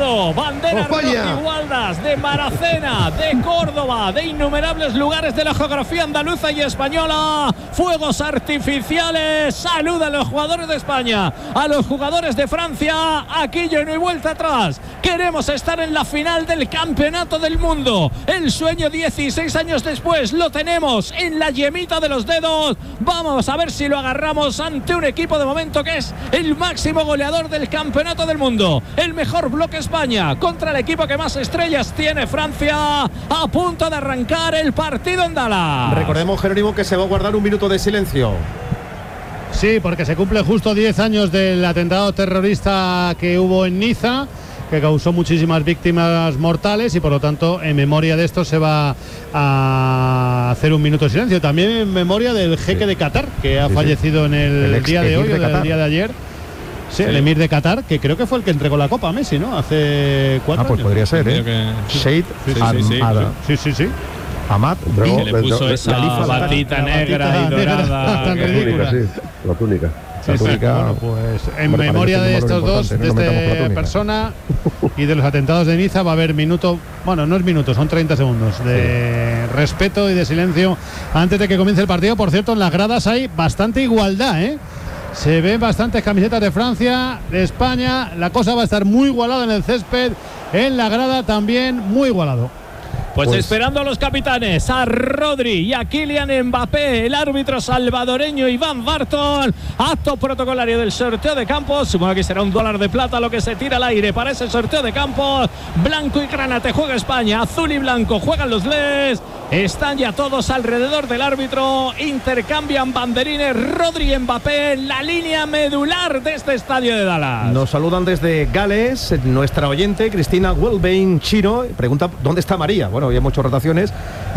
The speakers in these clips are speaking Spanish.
mundo. Banderas rojigualdas de Maracena, de Córdoba, de innumerables lugares de la geografía andaluza y española. Fuegos artificiales. Saluda a los jugadores de España, a los jugadores de Francia. Aquí ya no hay vuelta atrás. Queremos estar en la final del campeonato del mundo. El sueño 16 años después lo tenemos en la yemita de los dedos. Vamos a ver si lo agarramos ante un equipo de momento que es el máximo goleador del campeonato del mundo. El mejor bloque España contra el equipo que más estrellas tiene Francia. A punto de arrancar el partido en Dallas. Recordemos, Jerónimo, que se va a guardar un minuto de silencio. Sí, porque se cumple justo 10 años del atentado terrorista que hubo en Niza, que causó muchísimas víctimas mortales, y por lo tanto en memoria de esto se va a hacer un minuto de silencio. También en memoria del jeque de Qatar, que ha fallecido en el día de hoy o el día de ayer. Sí, el emir de Qatar, que creo que fue el que entregó la copa a Messi, ¿no? Hace 4 años. Pues podría ser, Sheikh Sí. Ahmad, que le puso esa batita negra y dorada. La túnica. Bueno, pues en memoria de estos dos, de esta persona y de los atentados de Niza, va a haber minuto, bueno, no es minuto, son 30 segundos de respeto y de silencio antes de que comience el partido. Por cierto, en las gradas hay bastante igualdad, se ven bastantes camisetas de Francia, de España. La cosa va a estar muy igualada en el césped, en la grada también muy igualado. Pues esperando a los capitanes, a Rodri y a Kylian Mbappé, el árbitro salvadoreño Iván Barton. Acto protocolario del sorteo de campos. Supongo que será $1 de plata lo que se tira al aire para ese sorteo de campos. Blanco y granate juega España, azul y blanco juegan los Les. Están ya todos alrededor del árbitro, intercambian banderines. Rodri y Mbappé en la línea medular de este estadio de Dallas. Nos saludan desde Gales nuestra oyente Cristina Welbein Chino. Pregunta ¿dónde está María? Bueno, hoy hay muchas rotaciones.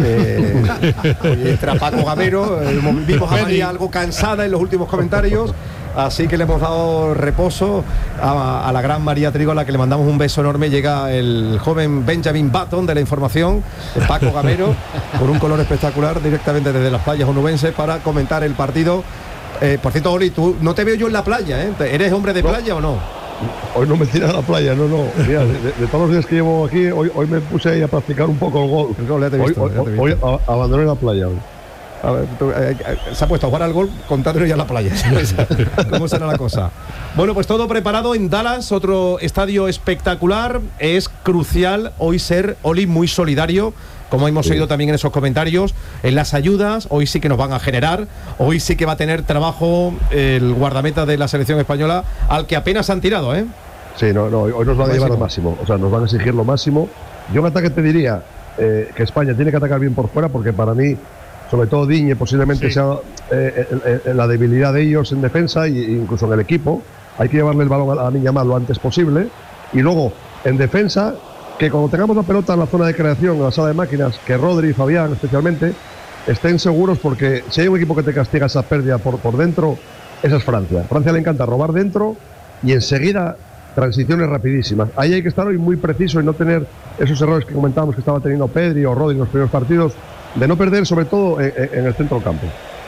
Entra Paco Gamero. Vimos a María algo cansada en los últimos comentarios, así que le hemos dado reposo a la gran María Trigo, a la que le mandamos un beso enorme. Llega el joven Benjamin Button de la información, Paco Gamero, con un color espectacular, directamente desde las playas onubenses para comentar el partido. Por cierto, Oli, tú no te veo yo en la playa, ¿Eres hombre de playa o no? Hoy no me tiran a la playa, no. Mira, de todos los días que llevo aquí, hoy me puse ahí a practicar un poco el golf. Hoy abandoné la playa hoy. A ver, se ha puesto a jugar al golf contándonos ya la playa. ¿Cómo será la cosa? Bueno, pues todo preparado en Dallas, otro estadio espectacular. Es crucial hoy ser, Oli, muy solidario, como hemos oído también en esos comentarios, en las ayudas. Hoy sí que nos van a generar, hoy sí que va a tener trabajo el guardameta de la selección española, al que apenas han tirado, Sí, no, hoy nos van a llevar al máximo, o sea, nos van a exigir lo máximo. Yo en ataque te diría que España tiene que atacar bien por fuera, porque para mí, sobre todo Digne, posiblemente sea la debilidad de ellos en defensa e incluso en el equipo. Hay que llevarle el balón a Lamine Yamal lo antes posible, y luego en defensa, que cuando tengamos la pelota en la zona de creación, en la sala de máquinas, que Rodri y Fabián especialmente estén seguros, porque si hay un equipo que te castiga esa pérdida por dentro, esa es Francia. Francia le encanta robar dentro y enseguida transiciones rapidísimas. Ahí hay que estar hoy muy preciso y no tener esos errores que comentábamos que estaba teniendo Pedri o Rodri en los primeros partidos, de no perder sobre todo en el centro del campo.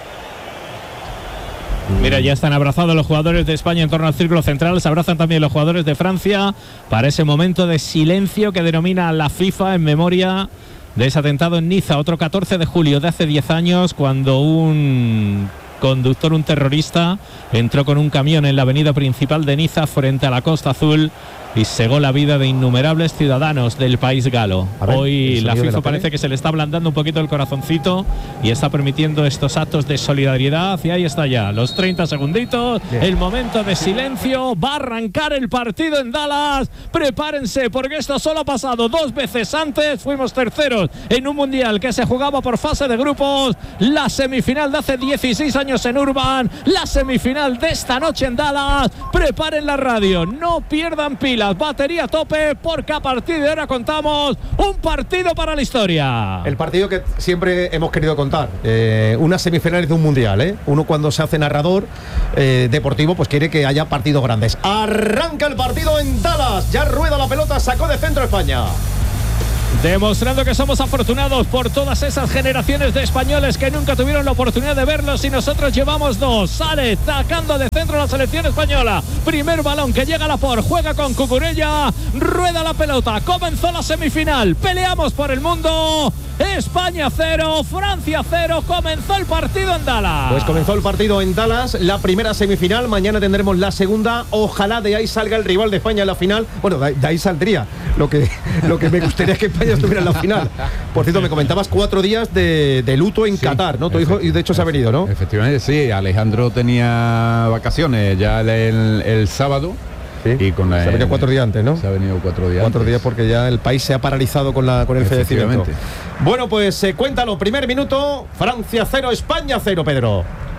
Mira, ya están abrazados los jugadores de España en torno al círculo central. Se abrazan también los jugadores de Francia para ese momento de silencio que denomina la FIFA en memoria de ese atentado en Niza, otro 14 de julio de hace 10 años, cuando un conductor, un terrorista, entró con un camión en la avenida principal de Niza frente a la Costa Azul y cegó la vida de innumerables ciudadanos del país galo. Hoy la FIFA parece que se le está ablandando un poquito el corazoncito y está permitiendo estos actos de solidaridad. Y ahí está ya, los 30 segunditos, el momento de silencio. Va a arrancar el partido en Dallas. Prepárense, porque esto solo ha pasado 2 veces antes. Fuimos terceros en un mundial que se jugaba por fase de grupos. La semifinal de hace 16 años en Urban, la semifinal de esta noche en Dallas. Preparen la radio, no pierdan pilas, batería a tope, porque a partir de ahora contamos un partido para la historia. El partido que siempre hemos querido contar, unas semifinales de un mundial, Uno, cuando se hace narrador deportivo, pues quiere que haya partidos grandes. Arranca el partido en Dallas, ya rueda la pelota, sacó de centro España. demostrando que somos afortunados por todas esas generaciones de españoles que nunca tuvieron la oportunidad de verlos y nosotros llevamos 2. Sale sacando de centro la selección española. Primer balón que llega a Laporte, juega con Cucurella, rueda la pelota, comenzó la semifinal, peleamos por el mundo. España 0, Francia 0, comenzó el partido en Dallas. Pues comenzó el partido en Dallas, la primera semifinal, mañana tendremos la segunda, ojalá de ahí salga el rival de España en la final. Bueno, de ahí saldría, lo que me gustaría es que España estuviera en la final. Por cierto, me comentabas 4 días de luto en Qatar, ¿no? Tu hijo, y de hecho se ha venido, ¿no? Efectivamente, sí, Alejandro tenía vacaciones ya el sábado. Sí. Y con se ha venido 4 días antes, ¿no? Se ha venido 4 días 4 días porque ya el país se ha paralizado con el fallecimiento. Bueno, pues cuéntalo, primer minuto, Francia 0, España 0, Pedro.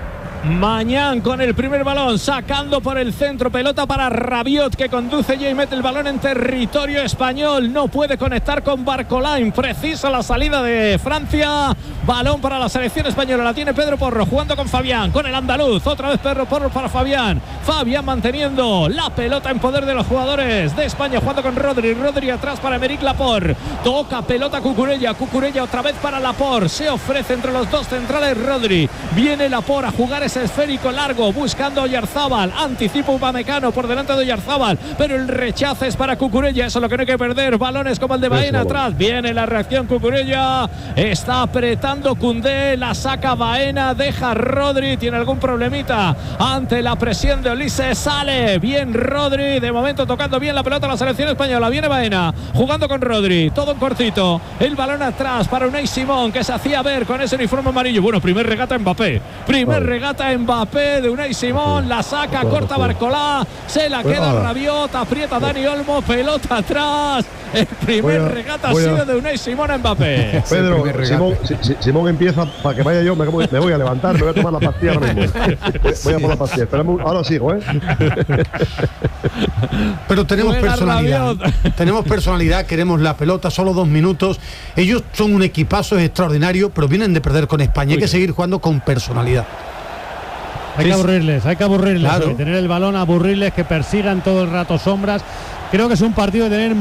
Mañán con el primer balón, sacando por el centro, pelota para Rabiot, que conduce ya y mete el balón en territorio español. No puede conectar con Barcolá, precisa la salida de Francia. Balón para la selección española, la tiene Pedro Porro, jugando con Fabián, con el andaluz. Otra vez Pedro Porro para Fabián. Fabián manteniendo la pelota en poder de los jugadores de España, jugando con Rodri. Rodri atrás para Aymeric Laporte. Toca pelota Cucurella. Cucurella otra vez para Laporte. Se ofrece entre los 2 centrales Rodri. Viene Laporte a jugar ese esférico largo, buscando a Oyarzábal. Anticipa Upamecano por delante de Oyarzábal, pero el rechazo es para Cucurella. Eso es lo que no hay que perder. Balones como el de Baena atrás. Viene la reacción Cucurella. Está apretando Koundé, la saca Baena, deja Rodri, tiene algún problemita ante la presión de Ulises, sale bien Rodri, de momento tocando bien la pelota a la selección española. Viene Baena, jugando con Rodri, todo en cortito, el balón atrás para Unai Simón, que se hacía ver con ese uniforme amarillo. Bueno, primer regata Mbappé, regata Mbappé de Unai Simón, la saca, corta Barcolá, se la queda Rabiot, aprieta Dani Olmo, pelota atrás. El primer regata ha sido de Unai Simón a Mbappé. Pedro, Simón empieza, para que vaya yo, me voy a levantar, me voy a tomar la pastilla ahora mismo. Voy a por la pastilla, ahora sigo, Pero tenemos personalidad. Tenemos personalidad, queremos la pelota, solo 2 minutos. Ellos son un equipazo extraordinario, pero vienen de perder con España. Hay que seguir jugando con personalidad. Hay que aburrirles, claro. Tener el balón, aburrirles, que persigan todo el rato sombras. Creo que es un partido de tener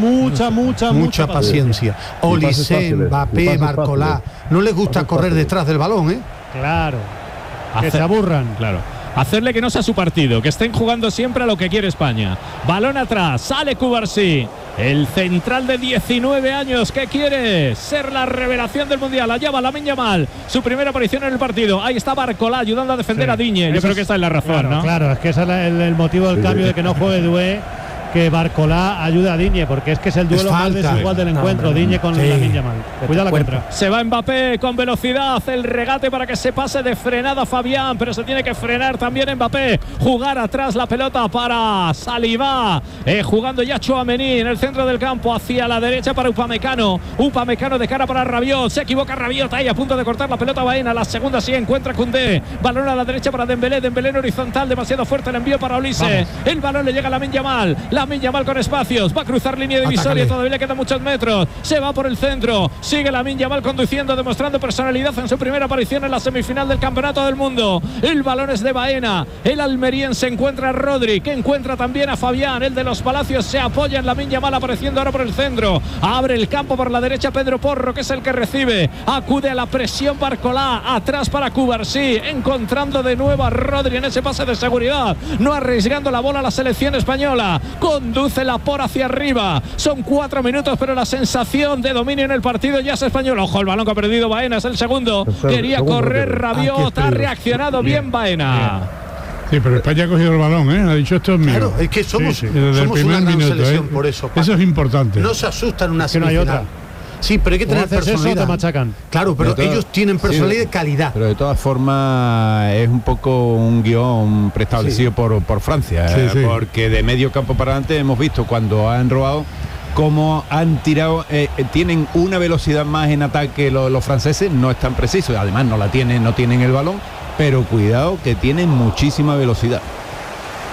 mucha paciencia. Olise, Mbappé, Barcolá, no les gusta correr detrás del balón, Claro, que se aburran. Claro. Hacerle que no sea su partido, que estén jugando siempre a lo que quiere España. Balón atrás, sale Cubarsí, el central de 19 años que quiere ser la revelación del Mundial. Allá va Lamine Yamal, su primera aparición en el partido. Ahí está Barcolá ayudando a defender a Digne. Yo creo que esta es la razón, ¿no? Claro, es que ese es el motivo del cambio, de que no juegue Doué, que Barcolá ayuda a Digne, porque es que es el duelo más desigual del encuentro. Digne con Lamine Yamal. Cuida la contra. Se va Mbappé con velocidad, el regate para que se pase de frenada Fabián, pero se tiene que frenar también Mbappé. Jugar atrás la pelota para Saliba, jugando ya Tchouaméni en el centro del campo, hacia la derecha para Upamecano. Upamecano de cara para Rabiot, se equivoca Rabiot ahí a punto de cortar la pelota Baena. La segunda sí encuentra Koundé, balón a la derecha para Dembélé, Dembélé en horizontal, demasiado fuerte el envío para Olise. El balón le llega a Lamine Yamal, Lamine Yamal con espacios, va a cruzar línea divisoria, todavía le quedan muchos metros, se va por el centro, sigue Lamine Yamal conduciendo, demostrando personalidad en su primera aparición en la semifinal del Campeonato del Mundo. El balón es de Baena, el almeriense encuentra a Rodri, que encuentra también a Fabián, el de los Palacios se apoya en Lamine Yamal, apareciendo ahora por el centro, abre el campo por la derecha Pedro Porro, que es el que recibe, acude a la presión Barcolá, atrás para Cubarsí, encontrando de nuevo a Rodri en ese pase de seguridad, no arriesgando la bola a la selección española, conduce Laporte hacia arriba, son 4 minutos, pero la sensación de dominio en el partido ya es español. Ojo, el balón que ha perdido Baena, es el segundo, quería correr Rabiot, ha reaccionado bien Baena. Sí, pero España ha cogido el balón, ha dicho esto es mío. Claro, es que somos una gran selección, por eso. Eso es importante. No se asustan en una semifinal. No hay otra. Sí, pero hay que tener personalidad. Eso, te machacan. Claro, pero ellos tienen personalidad de calidad. Pero de todas formas es un poco un guión preestablecido por Francia, porque de medio campo para adelante hemos visto cuando han robado cómo han tirado, tienen una velocidad más en ataque los franceses, no es tan preciso, además no tienen el balón, pero cuidado que tienen muchísima velocidad.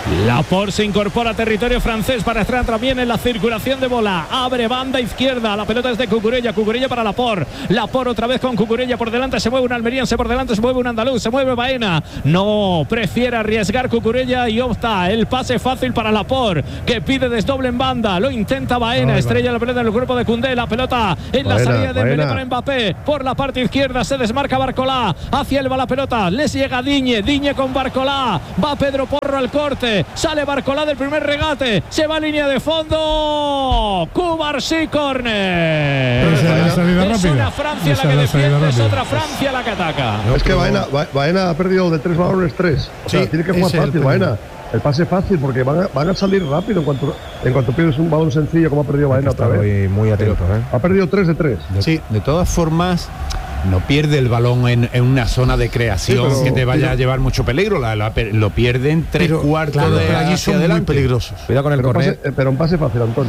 Laporte se incorpora a territorio francés para entrar también en la circulación de bola. Abre banda izquierda. La pelota es de Cucurella. Cucurella para Laporte. Laporte otra vez con Cucurella por delante. Se mueve un almeriense por delante. Se mueve un andaluz. Se mueve Baena. No, prefiere arriesgar Cucurella y opta el pase fácil para Laporte, que pide desdoble en banda. Lo intenta Baena. Estrella la pelota en el cuerpo de Koundé. La pelota en la salida de Dembélé para Mbappé. Por la parte izquierda se desmarca Barcolá. Hacia él va la pelota. Les llega Digne. Digne con Barcolá. Va Pedro Porro al corte. Sale Barcolá del primer regate. Se va a línea de fondo. Cubarsí, córner. Es una Francia la que defiende, es otra Francia la que ataca. Es que Baena ha perdido de 3 balones 3. O sea, tiene que jugar fácil, Baena. El pase fácil porque van a salir rápido en cuanto pierdes un balón sencillo como ha perdido Baena otra vez. Muy atento, Ha perdido 3 de 3. De todas formas, no pierde el balón en una zona de creación que te vaya a llevar mucho peligro. Lo pierde en 3/4 pero allí son muy peligrosos. Cuidado con el córner. Pero un pase fácil, Antonio.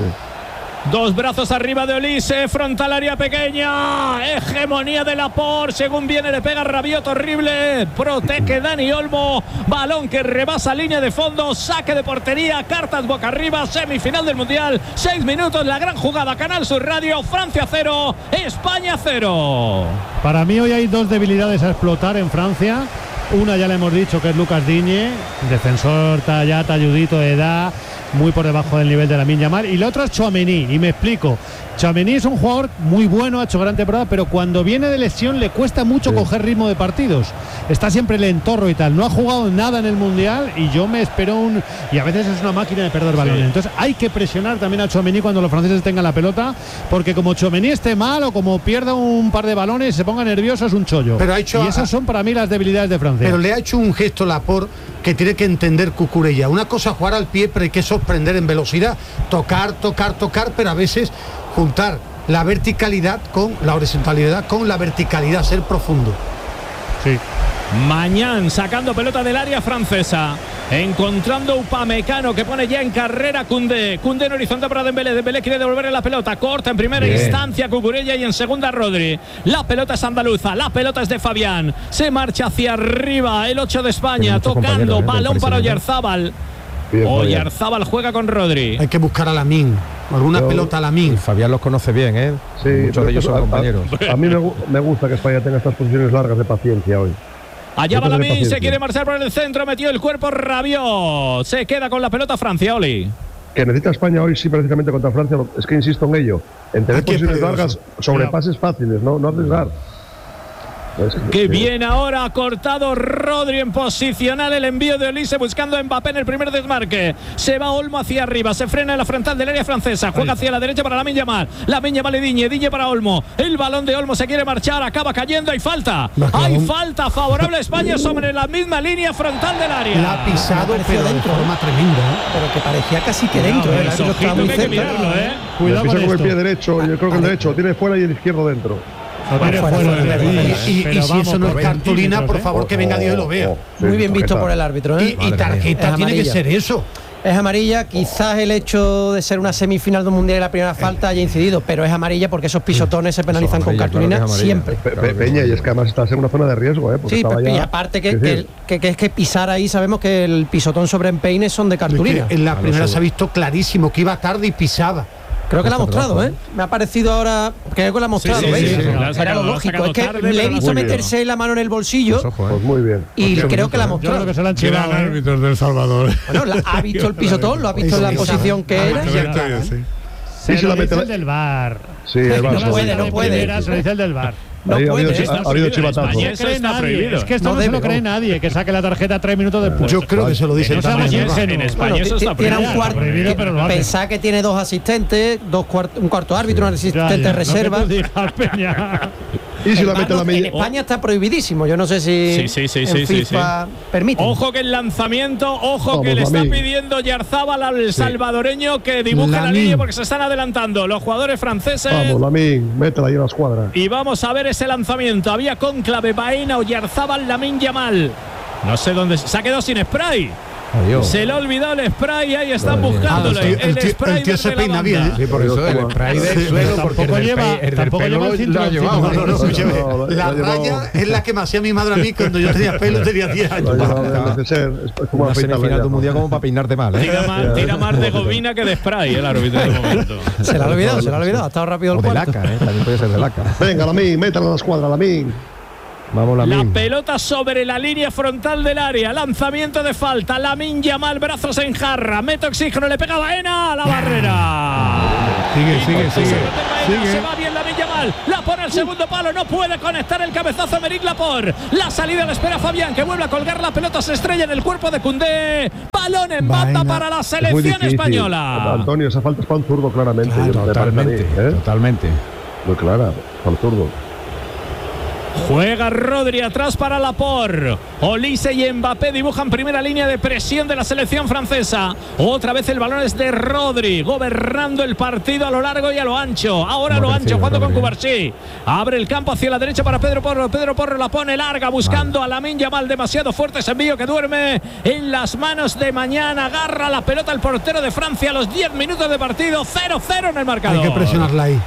Dos brazos arriba de Olise, frontal área pequeña, hegemonía de Laporte, según viene le pega Rabiot, horrible, protege Dani Olmo, balón que rebasa línea de fondo, saque de portería, cartas boca arriba, semifinal del Mundial, 6 minutos, la gran jugada, Canal Sur Radio, Francia 0, España 0. Para mí hoy hay 2 debilidades a explotar en Francia. Una ya le hemos dicho, que es Lucas Digne, defensor talludito de edad, muy por debajo del nivel de Lamine Yamal, y la otra es Tchouaméni, y me explico. Tchouaméni es un jugador muy bueno, ha hecho gran temporada, pero cuando viene de lesión le cuesta mucho coger ritmo de partidos. Está siempre lentorro y tal. No ha jugado nada en el Mundial y yo me espero y a veces es una máquina de perder balones. Entonces hay que presionar también a Tchouaméni cuando los franceses tengan la pelota, porque como Tchouaméni esté mal o como pierda un par de balones y se ponga nervioso, es un chollo. Pero y esas son para mí las debilidades de Francia. Pero le ha hecho un gesto Laporte que tiene que entender Cucurella. Una cosa es jugar al pie, pero hay que sorprender en velocidad, tocar, pero a veces juntar la verticalidad con la horizontalidad, con la verticalidad, ser profundo. Sí. Mañana sacando pelota del área francesa, encontrando Upamecano, que pone ya en carrera Koundé en horizonte para Dembélé. Dembélé quiere devolverle la pelota, corta en primera instancia Cucurella y en segunda Rodri. La pelota es andaluza, la pelota es de Fabián, se marcha hacia arriba el 8 de España, tocando, balón para Oyarzábal. Oyarzábal juega con Rodri. Hay que buscar a Lamine, alguna pelota a Lamine. Fabián los conoce bien, ¿eh? Sí, muchos de ellos son compañeros. A mí me gusta que España tenga estas posiciones largas de paciencia hoy. Allá va Lamine, se quiere marchar por el centro, metió el cuerpo Rabiot. Se queda con la pelota Francia, Oli. Que necesita España hoy, sí, precisamente contra Francia, es que insisto en ello. En tener posiciones largas sobre pases fáciles, no arriesgar. Que viene ahora cortado Rodri en posicional, el envío de Olise buscando a Mbappé en el primer desmarque. Se va Olmo hacia arriba, se frena en la frontal del área francesa, juega hacia la derecha para Lamine Yamal y Digne para Olmo. El balón de Olmo se quiere marchar, acaba cayendo, hay falta favorable a España sobre la misma línea frontal del área. La ha pisado, pero de forma tremenda, pero que parecía casi que dentro. Cuidado con el pie derecho, yo creo que el derecho tiene fuera y el izquierdo dentro. Y si eso no es cartulina, por favor, que venga Dios y lo vea. Muy bien visto por el árbitro, ¿eh? Y tarjeta tiene que ser eso. Es amarilla, quizás el hecho de ser una semifinal de un mundial y la primera falta haya incidido, pero es amarilla porque esos pisotones se penalizan con cartulina siempre. Peña, y es que además estás en una zona de riesgo, ¿eh? Sí, y aparte que pisar ahí, sabemos que el pisotón sobre empeines son de cartulina. En la primera se ha visto clarísimo que iba tarde y pisaba. Creo que la ha mostrado, ¿eh? Me ha parecido ahora. Creo que la ha mostrado, ¿veis? Era lo lógico. Es que le he visto meterse la mano en el bolsillo. Pues muy bien. Y creo que la ha mostrado. Yo creo que se la han chivado árbitros del Salvador. Bueno, ha visto el pisotón, lo ha visto en la posición que era. Se lo dice el del VAR. Sí, el VAR. No puede. Se lo dice el del VAR. Ha habido chivatazo. Es que esto no se lo cree nadie, que saque la tarjeta 3 minutos después. Yo creo que se lo dice el VAR. En España eso está prohibido. Pensá que tiene 2 asistentes, un cuarto árbitro, un asistente de reserva. Y si la mete la en España está prohibidísimo. Yo no sé si en FIFA permite. Ojo que el lanzamiento, ojo que le está pidiendo Oyarzábal al salvadoreño que dibuje la línea porque se están adelantando los jugadores franceses. Vamos, Lamine, métela ahí en la escuadra. Y vamos a ver ese lanzamiento. Había cónclave, Baena, Oyarzábal, Lamine Yamal. No sé dónde se ha quedado sin spray. Adiós. Se le ha olvidado el spray, ahí están buscándole. El tío se peina bien, ¿eh? Sí, por eso el spray del suelo, porque el del pelo lo ha llevado. La raya es la que me hacía mi madre a mí cuando yo tenía pelo, tenía 10 años. Una semifinal de un mundial como para peinarte mal, ¿eh? Tira más de gobina que de spray el árbitro de momento. Se la ha olvidado, ha estado rápido el O de cuarto. laca, ¿eh? También puede ser de laca. Venga, Lamín, métalo a la escuadra, Lamín. Vamos, La Lamín. pelota sobre la línea frontal del área. Lanzamiento de falta. Lamine Yamal, brazos en jarra. Mete oxígeno, le pega Baena a la barrera. Sigue. Se va bien Lamine Yamal. La pone al segundo palo. No puede conectar el cabezazo Aymeric Laporte. La salida la espera Fabián, que vuelve a colgar la pelota. Se estrella en el cuerpo de Koundé. Balón en banda para la selección española. Antonio, esa falta es para un zurdo, claramente. Totalmente. Muy clara, para el zurdo. Juega Rodri atrás para Laporte. Olise y Mbappé dibujan primera línea de presión de la selección francesa. Otra vez el balón es de Rodri, gobernando el partido a lo largo y a lo ancho. Ahora a lo ancho, jugando con Cubarsí. Abre el campo hacia la derecha para Pedro Porro. Pedro Porro la pone larga, buscando a Lamine Yamal. Demasiado fuerte ese envío que duerme en las manos de Mañana. Agarra la pelota el portero de Francia a los 10 minutos de partido. 0-0 en el marcador. Hay que presionarla ahí.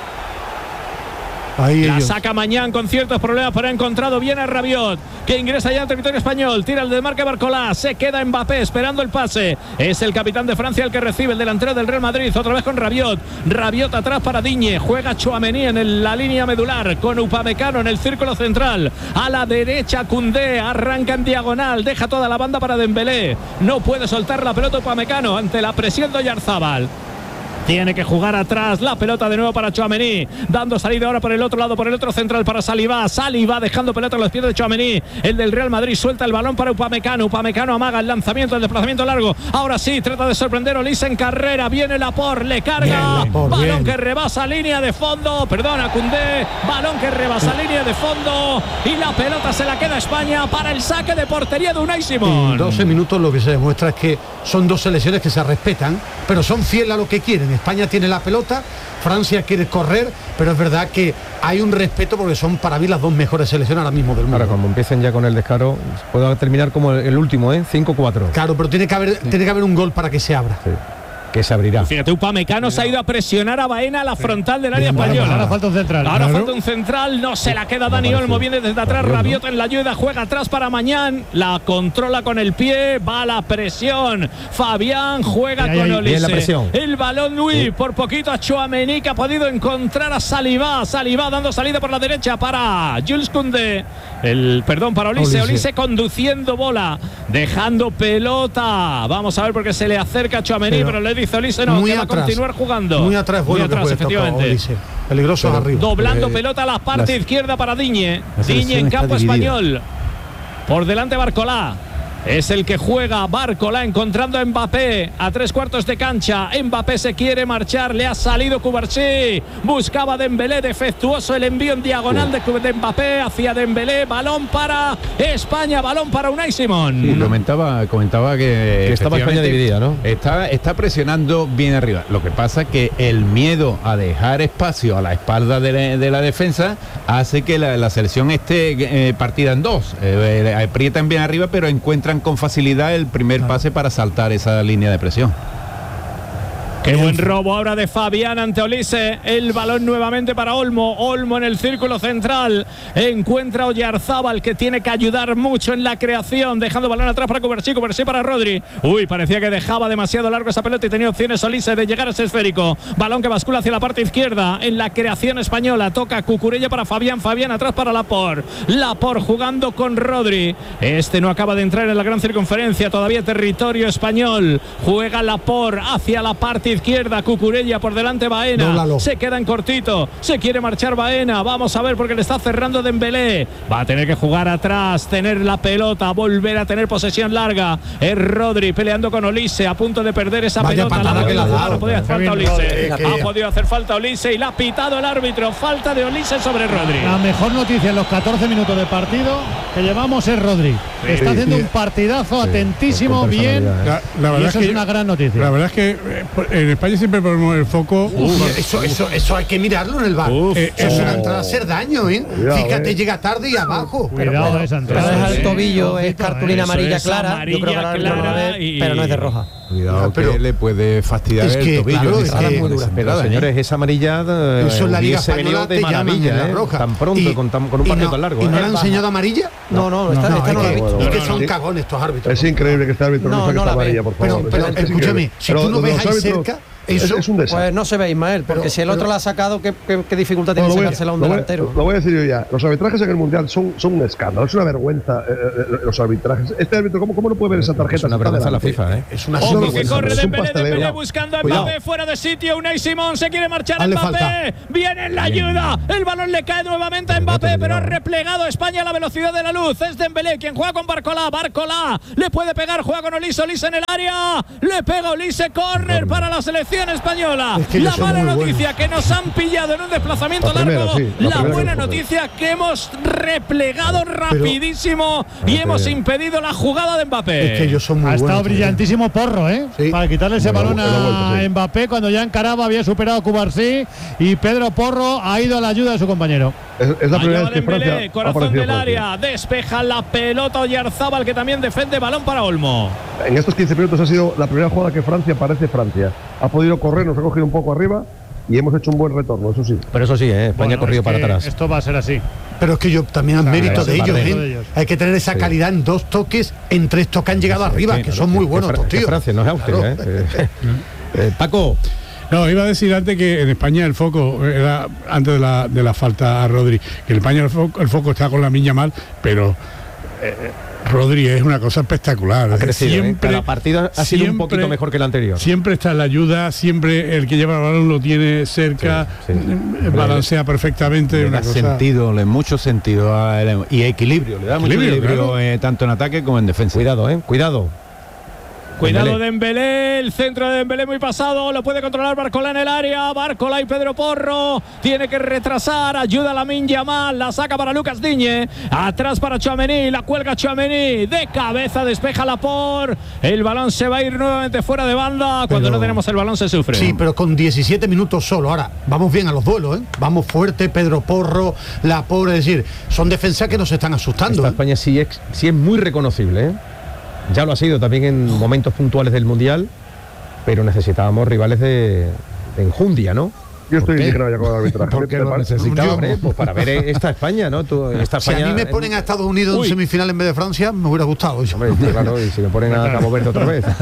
La saca Mañán con ciertos problemas, pero ha encontrado bien a Rabiot, que ingresa ya en territorio español. Tira el desmarque Barcolá, se queda Mbappé esperando el pase. Es el capitán de Francia el que recibe, el delantero del Real Madrid. Otra vez con Rabiot. Rabiot atrás para Digne. Juega Tchouaméni en la línea medular con Upamecano en el círculo central. A la derecha Koundé, arranca en diagonal, deja toda la banda para Dembélé. No puede soltar la pelota Upamecano ante la presión de Oyarzábal. Tiene que jugar atrás, la pelota de nuevo para Tchouaméni, dando salida ahora por el otro lado, por el otro central para Saliba dejando pelota en los pies de Tchouaméni, el del Real Madrid, suelta el balón para Upamecano amaga el lanzamiento, el desplazamiento largo, ahora sí, trata de sorprender Olise en carrera, viene Laporte, le carga, balón que rebasa línea de fondo, perdona Koundé, balón que rebasa línea de fondo y la pelota se la queda España para el saque de portería de Unai Simón. En 12 minutos lo que se demuestra es que son dos selecciones que se respetan, pero son fieles a lo que quieren. España tiene la pelota, Francia quiere correr, pero es verdad que hay un respeto porque son para mí las dos mejores selecciones ahora mismo del mundo. Ahora, como empiecen ya con el descaro, puede terminar como el último, 5-4. Claro, pero tiene que haber un gol para que se abra. Sí. Que se abrirá. Fíjate, Upamecano se ha ido a presionar a Baena a la frontal del área española. Ahora falta un central. Ahora falta un central, no se la queda Dani Olmo, viene desde atrás, Rabiot en la ayuda, juega atrás para Mañán, la controla con el pie, va a la presión. Fabián juega con Olise. El balón, por poquito a Tchouaméni, que ha podido encontrar a Saliba dando salida por la derecha para Jules Koundé. Para Olise conduciendo bola, dejando pelota. Vamos a ver porque se le acerca a Tchouaméni, pero le dice Olise no, que va a continuar jugando. Muy atrás, efectivamente. Peligrosos arriba. Doblando pelota a la parte izquierda para Digne. Digne en campo español. Por delante Barcolá. Es el que juega Barcolá encontrando a Mbappé a 3/4 de cancha. Mbappé se quiere marchar, le ha salido Cubarsí. Buscaba Dembélé, defectuoso el envío en diagonal de Mbappé hacia Dembélé. Balón para España, balón para Unai Simón. Sí, comentaba que estaba España dividida, ¿no? Está presionando bien arriba. Lo que pasa es que el miedo a dejar espacio a la espalda de la defensa hace que la selección esté partida en dos. Aprietan bien arriba, pero encuentran con facilidad el primer pase para saltar esa línea de presión. Qué buen robo ahora de Fabián ante Olise. El balón nuevamente para Olmo. Olmo en el círculo central. Encuentra a Oyarzábal, que tiene que ayudar mucho en la creación. Dejando balón atrás para Cubarsí para Rodri. Parecía que dejaba demasiado largo esa pelota y tenía opciones Olise de llegar a ese esférico. Balón que bascula hacia la parte izquierda. En la creación española. Toca Cucurella para Fabián. Fabián atrás para Laporte. Laporte jugando con Rodri. Este no acaba de entrar en la gran circunferencia. Todavía territorio español. Juega Laporte hacia la parte izquierda, Cucurella por delante Baena. Dóblalo. Se queda en cortito, se quiere marchar Baena. Vamos a ver porque le está cerrando Dembélé. Va a tener que jugar atrás, tener la pelota, volver a tener posesión larga. Es Rodri peleando con Olise, a punto de perder esa pelota. Ha podido hacer falta Olise y la ha pitado el árbitro. Falta de Olise sobre Rodri. La mejor noticia en los 14 minutos de partido que llevamos es Rodri. Está haciendo un partidazo, atentísimo, bien. La verdad y eso es una gran noticia. La verdad es que en España siempre ponemos el foco. Eso hay que mirarlo en el bar. Es una entrada a hacer daño, ¿eh? Cuidado, Fíjate, llega tarde y abajo. Cuidado esa entrada. Pero es al tobillo, es cartulina amarilla clara. amarilla Yo creo que clara pero no es de roja. Cuidado, pero que le puede fastidiar es que, el tobillo. claro, Esa es que- muy dura. Pero, señores, esa amarilla Eso en la Liga hubiese venido Española de te llaman maravilla, en la roja. tan pronto, con un partido tan largo. ¿Y no le han enseñado amarilla? No, esta no la he visto. Es que son cagones estos árbitros. Es increíble que este árbitro no saque esta amarilla, por favor. Pero Es escúchame, increíble. si Pero tú no los ves ahí árbitros- cerca, es eso... un desastre. Pues no se ve, Ismael, porque si el otro la ha sacado, ¿qué dificultad tiene sacársela a un delantero? Lo voy a decir yo ya. Los arbitrajes en el Mundial son un escándalo, es una vergüenza los arbitrajes. Este árbitro, ¿cómo no puede ver esa tarjeta? Es una vergüenza la FIFA, ¿eh? Es una Ojo que vergüenza. corre Es un Dembélé, pasteleo. Dembélé buscando a Cuidado. Mbappé fuera de sitio. Unai Simón se quiere marchar a Hazle Mbappé. falta. Viene en la ayuda. El balón le cae nuevamente a Mbappé, pero ha replegado España a la velocidad de la luz. Es Dembélé quien juega con Barcolá. Barcolá le puede pegar, juega con Olise. Olise en el área. Le pega Olise, córner para la selección española. Es que La ellos son mala muy noticia que nos han pillado en un desplazamiento La primera, largo. sí, la La primera buena que fue. noticia que hemos replegado rapidísimo y hemos impedido la jugada de Mbappé. Es que ellos son muy Ha buenos. estado brillantísimo Porro, ¿eh? Sí. Para quitarle ese balón en la vuelta, a sí. Mbappé cuando ya encaraba, había superado a Cubarsí y Pedro Porro ha ido a la ayuda de su compañero. Es la primera Allá vez que Dembélé, Francia ha corazón aparecido del Francia. área, despeja la pelota Oyarzábal, que también defiende, balón para Olmo. En estos 15 minutos ha sido la primera jugada que Francia parece Francia. Ha podido correr, nos ha cogido un poco arriba y hemos hecho un buen retorno, eso sí. Pero eso sí, España Bueno, ha corrido es para que atrás. Esto va a ser así. Pero es que yo también al mérito de es ellos, parte de ¿eh? ellos. Hay que tener esa calidad en 2 toques, en 3 toques que han llegado arriba, Sí, que claro, son muy que buenos estos que tíos. Francia, no es Austria, Claro. Paco. No, iba a decir antes que en España el foco era antes de la falta a Rodri, que en España el foco está con Lamine Yamal, pero Rodri es una cosa espectacular. Ha crecido, siempre, cada partido ha sido un siempre- poquito mejor que el anterior. Siempre está en la ayuda, siempre el que lleva el balón lo tiene cerca, Sí, sí. balancea perfectamente. Le una da cosa. sentido, mucho sentido y equilibrio, le da mucho Equilibrio, equilibrio claro. tanto en ataque como en defensa. Cuidado, cuidado. Cuidado Dembélé, el centro de Dembélé muy pasado, lo puede controlar Barcolá en el área, Barcolá y Pedro Porro, tiene que retrasar, ayuda a Lamine Yamal, la saca para Lucas Digne, atrás para Tchouaméni, la cuelga Tchouaméni, de cabeza despeja Laporte, el balón se va a ir nuevamente fuera de banda, cuando no tenemos el balón se sufre. Sí, pero con 17 minutos solo. Ahora, vamos bien a los duelos, ¿eh? Vamos fuerte, Pedro Porro, Laporte, es decir, son defensas que nos están asustando. Esta ¿eh? España sí es muy reconocible, ¿eh? Ya lo ha sido también en momentos puntuales del Mundial, pero necesitábamos rivales de enjundia, ¿no? Yo estoy qué? indignado ya con el arbitraje. Porque lo necesitábamos, hombre, pues para ver esta España, ¿no? Esta Si España, a mí me ponen a Estados Unidos en semifinal en vez de Francia, me hubiera gustado. Hombre, claro, y si me ponen a Cabo Verde otra vez.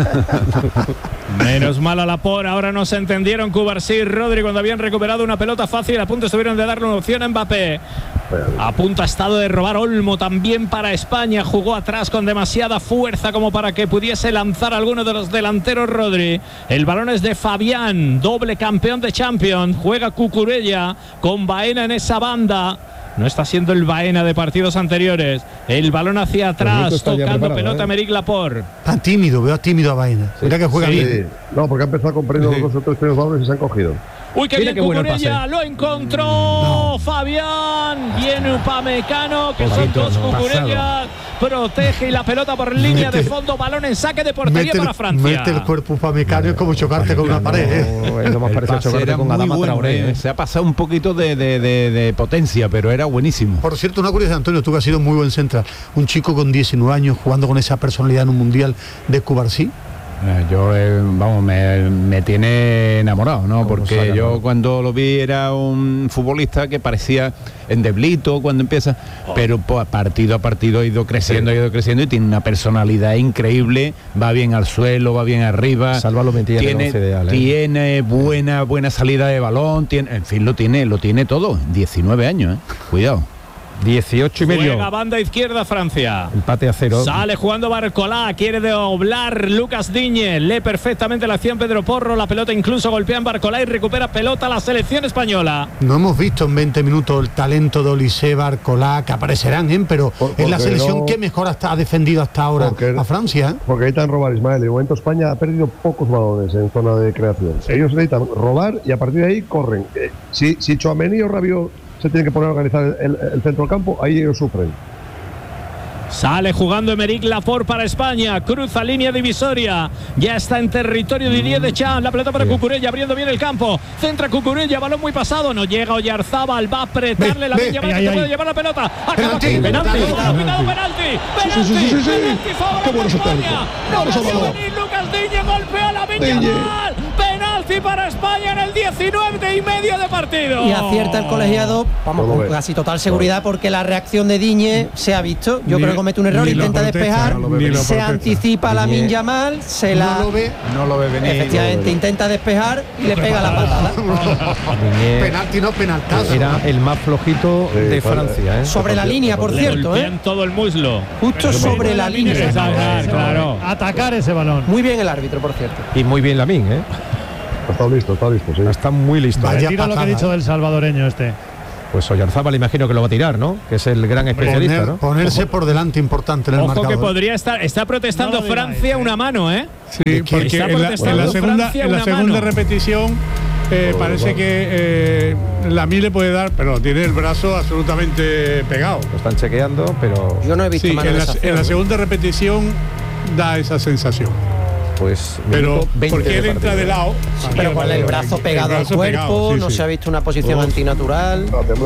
Menos mal a Laporte, ahora no se entendieron Cubarsí y Rodri cuando habían recuperado una pelota fácil, a punto estuvieron de darle una opción a Mbappé. A punto ha estado de robar Olmo también para España, jugó atrás con demasiada fuerza como para que pudiese lanzar alguno de los delanteros Rodri. El balón es de Fabián, doble campeón de Champions, juega Cucurella con Baena en esa banda. No está siendo el Baena de partidos anteriores. El balón hacia atrás, está ya tocando preparado, pelota Meric Laporte. Está tímido, veo tímido a Baena. Mira que juega bien. Sí. No, porque ha empezado comprando los 2 o 3 primeros balones y se han cogido. Uy, qué Mira bien qué bueno el Cucurella, pase. lo encontró Fabián, viene Upamecano, que son dos Cucurellas, protege y la pelota por línea de fondo, balón en saque de portería para Francia. Mete el cuerpo upamecano, es como chocarte con una pared. ¿eh? No, es lo más El parecido a pase chocarte era con muy Adama bueno, Traoré. se ha pasado un poquito de potencia, pero era buenísimo. Por cierto, una curiosidad, Antonio, tú que has sido muy buen central, un chico con 19 años jugando con esa personalidad en un mundial de Cubarsí. Yo, vamos, me tiene enamorado, ¿no? Porque saca, yo ¿no? cuando lo vi era un futbolista que parecía endeblito cuando empieza, pero pues, partido a partido ha ido creciendo y tiene una personalidad increíble, va bien al suelo, va bien arriba. Salva lo metía en el once ideal, ¿eh? Tiene buena salida de balón, en fin, lo tiene todo. 19 años, cuidado. 18 y medio. Juega banda izquierda Francia. Empate a 0. Sale jugando Barcolá, quiere doblar Lucas Digne, lee perfectamente la acción Pedro Porro, la pelota incluso golpea en Barcolá y recupera pelota la selección española. No hemos visto en 20 minutos el talento de Olise, Barcolá, que aparecerán, pero es la selección que mejor ha defendido hasta ahora a Francia. Porque necesitan robar, Ismael. De momento España ha perdido pocos balones en zona de creación. Ellos necesitan robar y a partir de ahí corren. Si Tchouaméni o Rabiot se tienen que poner a organizar el centro del campo, ahí ellos sufren. Sale jugando Aymeric Laporte para España. Cruza línea divisoria. Ya está en territorio de Didier Deschamps. La pelota para Cucurella, abriendo bien el campo. Centra Cucurella, balón muy pasado. No llega Oyarzábal. Va a apretarle la Lamine Yamal, que se puede llevar la pelota. Acaba aquí. Penalti. Cuidado, penalti. Penalti. Favor España. No va a venir Lucas Digne. Golpea la Lamine Yamal. Penalti para España en el 19,5 de partido. Y acierta el colegiado, vamos, con casi total seguridad, porque la reacción de Digne se ha visto. Yo creo que comete un error, intenta despejar, se anticipa a Lamine Yamal, no lo ve venir. Efectivamente, intenta despejar y le pega la patada. Penalti, no penaltazo. Era el más flojito de Francia, ¿eh? Sobre la línea, por cierto, todo el muslo. Justo sobre la línea. Claro. Atacar ese balón. Muy bien el árbitro, por cierto. Y muy bien Lamine, ¿eh? Está listo, sí. Está muy listo. Tira lo que ha dicho del salvadoreño este. Pues Oyarzábal imagino que lo va a tirar, ¿no? Que es el gran especialista, ¿no? Ponerse por delante importante en el marcador. Ojo que podría estar. Está protestando Francia una mano, ¿eh? Sí, porque en la segunda repetición parece que Lamine le puede dar, pero tiene el brazo absolutamente pegado. Lo están chequeando, pero yo no he visto mano en la segunda repetición da esa sensación. Pues pero porque él entra de lado, pero con el brazo pegado al cuerpo, no se ha visto una posición antinatural.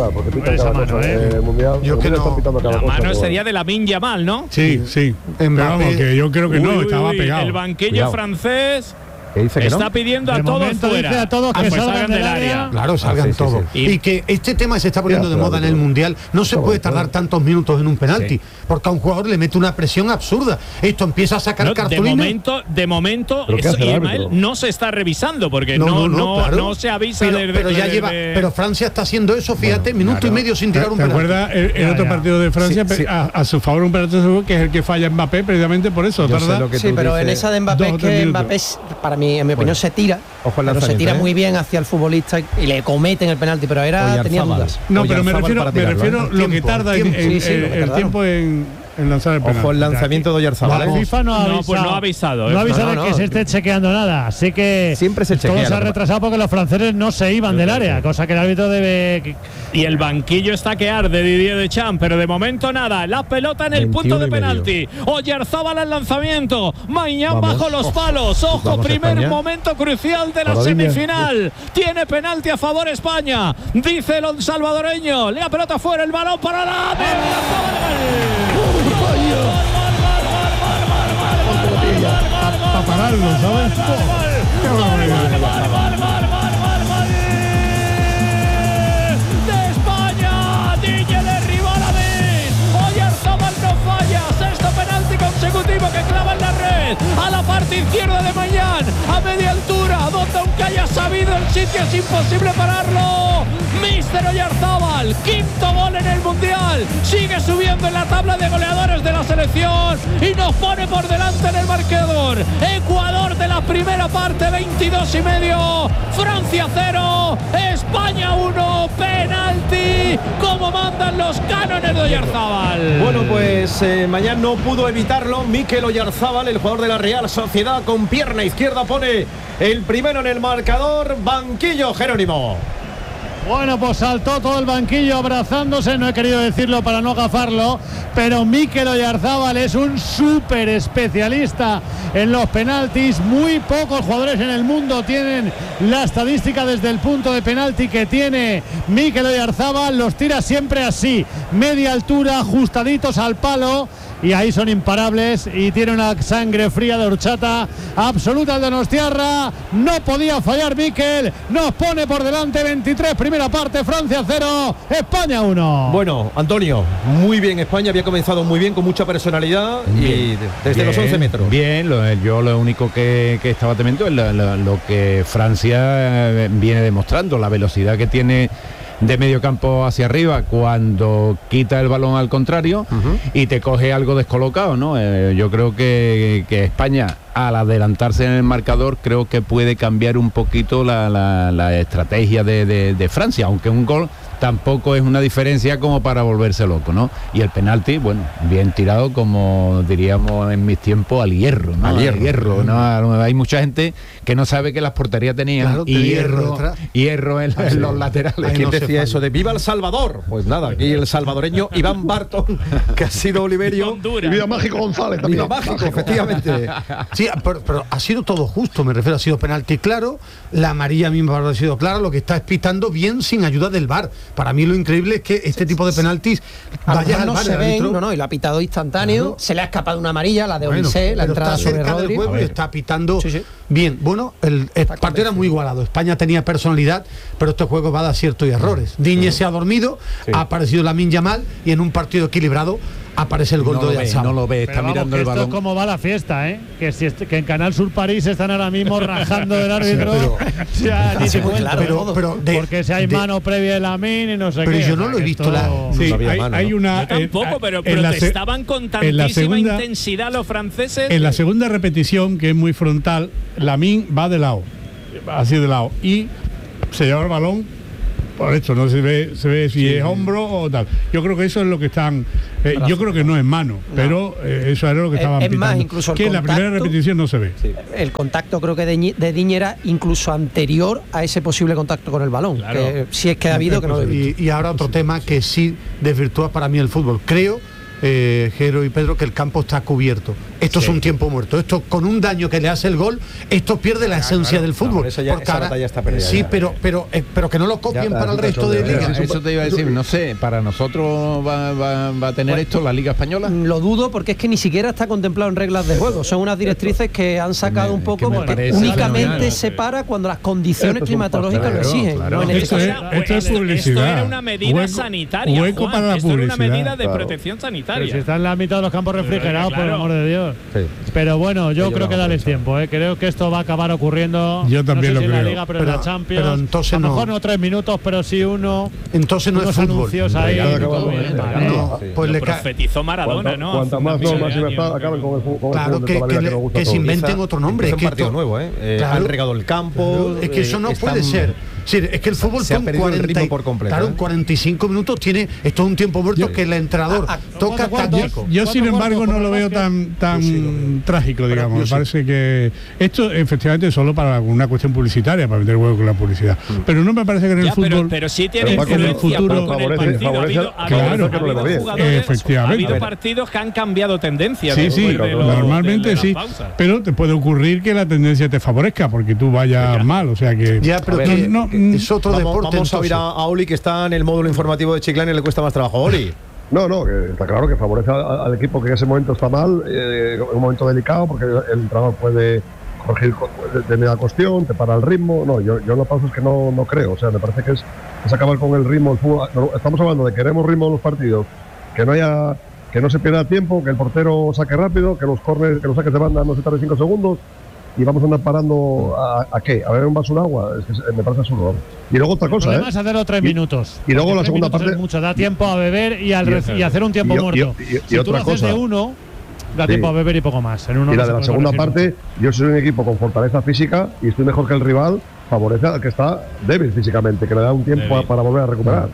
Yo creo que la mano sería de Lamine Yamal, ¿no? Sí. Pero vamos, que yo creo que no, estaba pegado. El banquillo francés dice que está pidiendo a todos fuera. Dice a todos que salgan del área. Claro, salgan todos. Y que este tema se está poniendo de moda en el Mundial. No se puede tardar tantos minutos en un penalti, porque a un jugador le mete una presión absurda. Esto empieza a sacar cartulina. De momento Ismael no se está revisando, porque no se avisa. Pero Francia está haciendo eso, fíjate, minuto y medio sin tirar un penalti. ¿Te acuerdas el otro partido de Francia? A su favor, un penalti que es el que falla Mbappé, precisamente por eso. Sí, pero en esa de Mbappé, que Mbappé, para mí, en mi opinión, se tira. Pero se tira muy bien hacia el futbolista y le cometen el penalti, pero tenía dudas. No, pero me refiero a lo que tarda el tiempo en lanzar el penalti. Ojo el lanzamiento de Oyarzábal. La FIFA no ha avisado. No ha avisado que se esté chequeando nada. Así que siempre se chequea. Todo se ha retrasado porque los franceses no se iban del área, cosa que el árbitro debe. Y el banquillo está que arde, Didier Deschamps, pero de momento nada. La pelota en el punto de penalti. Oyarzábal al lanzamiento. Mañán bajo los palos. Ojo, primer momento crucial de la semifinal. Tiene penalti a favor España. Dice el salvadoreño. La pelota fuera, el balón para la para pararlo, ¿sabes? De España, Digne derribó a Lamine. Oyarzábal no falla. Sexto penalti consecutivo que clava en la red. A la parte izquierda de Mañán, a media altura, donde aunque haya sabido el sitio es imposible pararlo. Míster Oyarzábal, quinto gol en el Mundial, sigue subiendo en la tabla de goleadores de la selección y nos pone por delante en el marcador. Ecuador de la primera parte, 22,5, Francia 0, España 1, penalti, como mandan los cánones de Oyarzábal. Bueno, pues mañana no pudo evitarlo Mikel Oyarzábal, el jugador de la Real Sociedad, con pierna izquierda pone el primero en el marcador. Banquillo, Jerónimo. Bueno, pues saltó todo el banquillo abrazándose, no he querido decirlo para no gafarlo, pero Mikel Oyarzábal es un súper especialista en los penaltis. Muy pocos jugadores en el mundo tienen la estadística desde el punto de penalti que tiene Mikel Oyarzábal. Los tira siempre así, media altura, ajustaditos al palo, y ahí son imparables, y tiene una sangre fría de horchata absoluta el Donostiarra. No podía fallar Mikel, nos pone por delante 23, primera parte, Francia 0, España 1. Bueno, Antonio, muy bien España, había comenzado muy bien, con mucha personalidad, y desde los 11 metros. Bien, yo lo único que estaba temiendo es lo que Francia viene demostrando, la velocidad que tiene de medio campo hacia arriba cuando quita el balón al contrario y te coge algo descolocado, ¿no? Yo creo que España, al adelantarse en el marcador, creo que puede cambiar un poquito la estrategia de Francia, aunque un gol tampoco es una diferencia como para volverse loco, ¿no? Y el penalti, bueno, bien tirado, como diríamos en mis tiempos, al hierro, ¿no? Al hierro, ¿no? Hay mucha gente que no sabe que las porterías tenían hierro en los laterales. ¿Quién decía eso de ¡Viva El Salvador? Pues nada, aquí el salvadoreño Iván Barton, que ha sido Oliverio. Y Viva Mágico González también. Viva Mágico, efectivamente. Sí, pero ha sido todo justo, me refiero, ha sido penalti claro, la amarilla misma ha sido clara, lo que está es pitando bien sin ayuda del VAR. Para mí lo increíble es que este tipo de penaltis vaya al no VAR, se ven, y lo ha pitado instantáneo, claro. Se le ha escapado una amarilla, la de Olise, la entrada sobre Rodri. Y está pitando bien. Bueno, el partido era muy igualado. España tenía personalidad, pero este juego va a dar ciertos errores. Digne se ha dormido, ha aparecido Lamine Yamal y en un partido equilibrado aparece el gol de Oyarzabal. No lo ve, está mirando el balón. Esto es como va la fiesta, ¿eh? Que en Canal Sur París están ahora mismo rajando del árbitro. Porque si hay mano previa de Lamine y no sé qué. Pero yo no lo he visto. Hay una. Yo tampoco, pero protestaban con tantísima intensidad los franceses. En la segunda repetición, que es muy frontal, Lamine va de lado, así de lado, y se lleva el balón. Por esto no se ve si es hombro o tal. Yo creo que eso es lo que están. Yo creo que no es mano, pero eso era lo que estaban pitando. Más, incluso que en la primera repetición no se ve. Sí. El contacto creo que de Digne era incluso anterior a ese posible contacto con el balón. Claro. Que, si es que ha habido, que no lo he visto. Y ahora otro tema que sí desvirtúa para mí el fútbol. Creo, Jero y Pedro, que el campo está cubierto. Esto es un tiempo muerto. Esto, con un daño que le hace el gol, esto pierde la esencia del fútbol. Esa batalla está perdida. Sí, pero que no lo copien para el resto de ligas. Eso te iba a decir, no sé, para nosotros va a tener esto la Liga Española. Lo dudo, porque es que ni siquiera está contemplado en reglas de juego. Son unas directrices que han sacado un poco, porque únicamente se para cuando las condiciones climatológicas lo exigen. Claro. Esto es publicidad. Esto era una medida sanitaria. Hueco para la esto publicidad. Era una medida de protección sanitaria. Pero si está en la mitad de los campos refrigerados, por el amor de Dios. Sí. Pero bueno, yo creo que dale tiempo. Creo que esto va a acabar ocurriendo. Yo también no lo sé si creo. en la Liga, pero en la Champions. Pero entonces a lo mejor no 3 minutos, pero sí uno. Entonces no es fútbol. Anuncios ahí. Pues lo profetizó Maradona, ¿no? Cuanta más normas acaben con el fútbol. Claro, que se inventen otro nombre. Es un partido nuevo, han regado el campo. Es que eso no puede ser. Sí, es que el fútbol se ha perdido el ritmo por completo. Claro, 45 minutos tiene. Esto es un tiempo muerto que el entrenador toca táctico. Yo sin embargo no lo veo tan trágico, digamos. Me parece que esto efectivamente es solo para una cuestión publicitaria, para meter huevo con la publicidad. Pero no me parece que en el fútbol. Pero sí tiene influencia efectivamente. Ha habido partidos que han cambiado tendencia. Sí, normalmente sí. Pero te puede ocurrir que la tendencia te favorezca porque tú vayas mal, o sea que. Ya, pero es otro deporte. Vamos a oír a Oli, que está en el módulo informativo de Chiclana y le cuesta más trabajo. Oli. No, que está claro que favorece al equipo que en ese momento está mal, un momento delicado, porque el entrenador puede corregir determinada cuestión, te para el ritmo. No, yo lo que pasa es que no creo. O sea, me parece que es acabar con el ritmo del fútbol. Estamos hablando de que queremos ritmo en los partidos, que no se pierda tiempo, que el portero saque rápido, que los corners, que los saques de banda no se tarde 5 segundos. Y vamos a andar parando ¿a qué? ¿A beber un vaso de agua? Es que me parece absurdo. Y luego otra cosa. Además, hacerlo 3 minutos. Y luego la segunda parte. Mucho, da tiempo a beber y hacer un tiempo muerto. Si otra tú lo haces cosa. De uno, da tiempo a beber y poco más. En uno y la de la segunda parte, yo soy un equipo con fortaleza física y estoy mejor que el rival, favorece al que está débil físicamente, que le da un tiempo para volver a recuperar.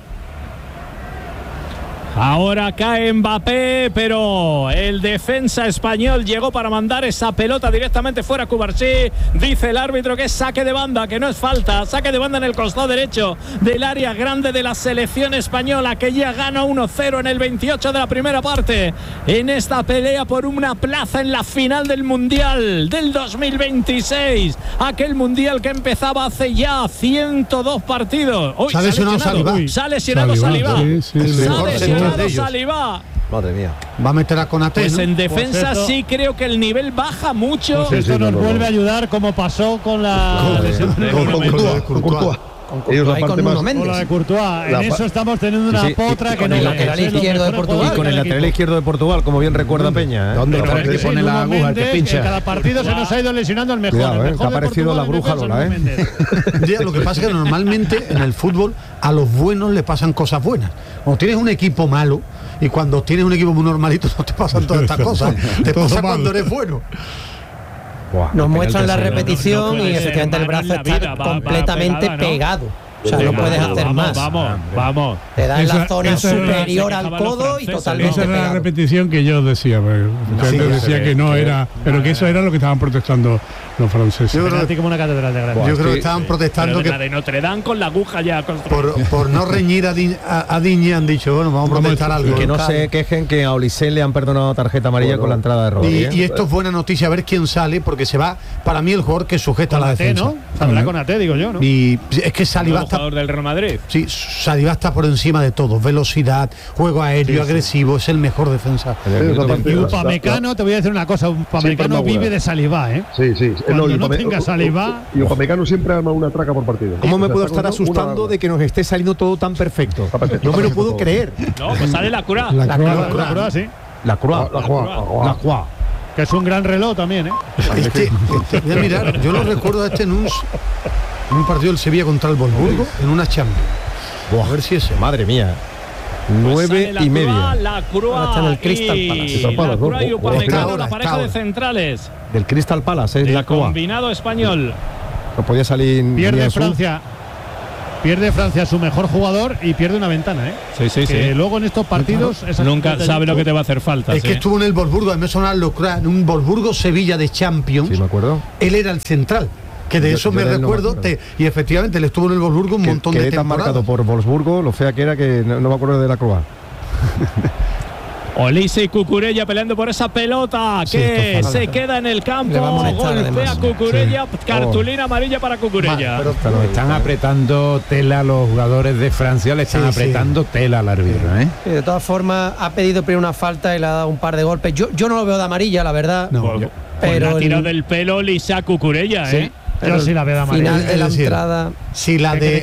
Ahora cae Mbappé, pero el defensa español llegó para mandar esa pelota directamente fuera a Cubarsí. Dice el árbitro que es saque de banda, que no es falta. Saque de banda en el costado derecho del área grande de la selección española, que ya gana 1-0 en el 28 de la primera parte. En esta pelea por una plaza en la final del Mundial del 2026. Aquel Mundial que empezaba hace ya 102 partidos. Se ha lesionado Saliba. Se ha lesionado Saliba. Saliba. Madre mía. Va a meter a Konaté. Pues en defensa sí creo que el nivel baja mucho. Pues esto nos vuelve a ayudar como pasó con la lesión de Courtois. Ellos la parte más. Con la de Courtois. En eso estamos teniendo una potra que con el lateral izquierdo de Portugal. Y con el lateral izquierdo de Portugal, como bien recuerda Peña. ¿Dónde que pone la aguja, que pincha? Cada partido se nos ha ido lesionando el mejor. Cuidado, que ha aparecido la bruja Lola, Lo que pasa es que normalmente en el fútbol a los buenos le pasan cosas buenas. Cuando tienes un equipo malo y cuando tienes un equipo muy normalito no te pasan todas estas cosas. Te pasa cuando eres bueno. Nos muestran la repetición y efectivamente el brazo está completamente pegado. O sea, no puedes hacer más. Vamos. Te da en la zona superior al codo y totalmente Esa era pegado. la repetición que yo decía. Decía que no era, pero que eso era lo que estaban protestando los franceses. Yo creo que como una catedral de grande. Yo creo que estaban protestando la de Notre Dame con la aguja ya por no reñir a Digne, han dicho, bueno, vamos a protestar algo. Y que no se quejen que a Olise le han perdonado tarjeta amarilla con la entrada de Rodri. Y esto es buena noticia, a ver quién sale, porque se va, para mí, el jugador que sujeta la defensa. ¿no? Saldrá con AT, digo yo, ¿no? Y es que Saliba está, jugador del Real Madrid. Sí, Saliba está por encima de todo. Velocidad, juego aéreo, agresivo, es el mejor defensa. Y Upamecano, te voy a decir una cosa, Upamecano vive de Saliba, ¿eh? Sí. Cuando no tenga Saliba. Y Upamecano siempre arma una traca por partido. ¿Cómo me puedo estar asustando de que nos esté saliendo todo tan perfecto? No me lo puedo creer. No, pues sale la Croix. La Croix, sí. La Croix. Que es un gran reloj también, ¿eh? Voy a mirar, yo lo recuerdo en un partido del Sevilla contra el Wolfsburgo, en una Champions. A ver si es. Madre mía. Pues 9:30. La Croix está en el Crystal Palace. La Croix y Upamecano, la pareja de centrales. Del Crystal Palace, es la Croix. Combinado español. No podía salir. Pierde Francia. Pierde Francia su mejor jugador y pierde una ventana, ¿eh? Sí. Luego en estos partidos nunca sabe lo que te va a hacer falta. Es que estuvo en el Wolfsburgo, a mí me suena en un Wolfsburgo-Sevilla de Champions. Sí, me acuerdo. Él era el central. Que de eso me recuerdo, y efectivamente él estuvo en el Wolfsburgo un montón de temporadas. Marcado por Wolfsburgo, lo fea que era que no me acuerdo de la Croix. Olise y Cucurella peleando por esa pelota que se queda en el campo. Golpea Cucurella, cartulina amarilla para Cucurella. Están apretando tela los jugadores de Francia, le están apretando tela al árbitro, ¿eh? De todas formas, ha pedido primero una falta y le ha dado un par de golpes. Yo no lo veo de amarilla, la verdad. Pero ha tirado del pelo Olise a Cucurella, ¿eh? Yo sí la veo de amarilla. Final de la entrada. Si la de